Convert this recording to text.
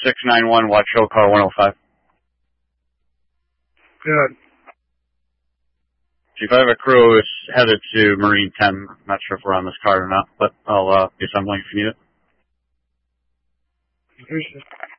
691, watch show car 105. Good. Chief, I have a crew is headed to Marine 10. I'm not sure if we're on this card or not, but I'll be assembling if you need it. Appreciate it.